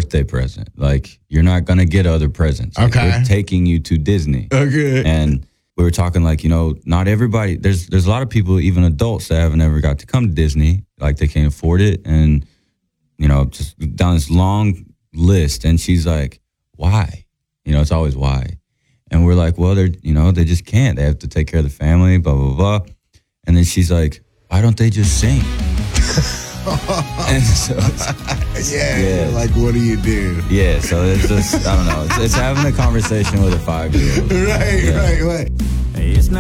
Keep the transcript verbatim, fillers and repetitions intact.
birthday present. Like, you're not going to get other presents. Like, Okay. we're taking you to Disney. Okay. And we were talking like, you know, not everybody, there's there's a lot of people, even adults, that haven't ever got to come to Disney. Like, they can't afford it. And, you know, just down this long list. And she's like, why? You know, it's always why. And we're like, well, they're, you know, they just can't. They have to take care of the family, blah, blah, blah. And then she's like, why don't they just sing? And so it's, yeah, yeah. Like, what do you do? Yeah, so it's just, I don't know. It's, it's having a conversation with a five-year-old. Right, Yeah. right, right. Hey, it's not